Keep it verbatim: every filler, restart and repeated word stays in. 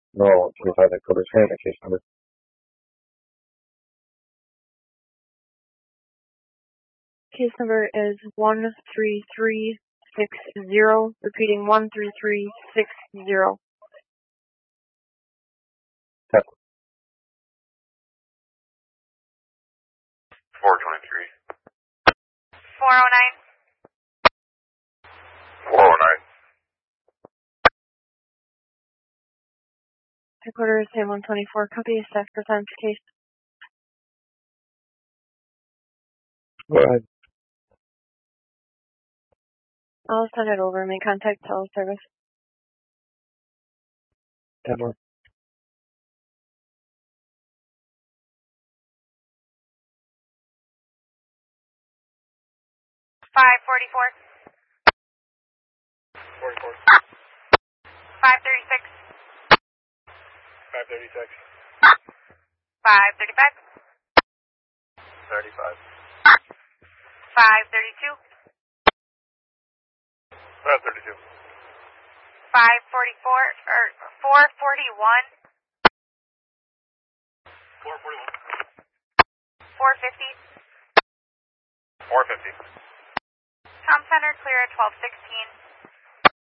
No, twenty-five headquarters, hand case number. Case number is one three three six zero. Repeating one three three six zero. Yep. four twenty-three. four oh nine. four oh nine. Headquarters, Sam one twenty-four. Copy. Staff presents case. Go ahead. I'll send it over. Make contact teleservice. ten more. five forty-four. forty-four. five thirty-six. five thirty-six. five thirty-five. thirty-five. five thirty-two. five thirty-two. five forty-four, or four forty-one. four forty-one. four fifty. four fifty. Com Center clear at twelve sixteen.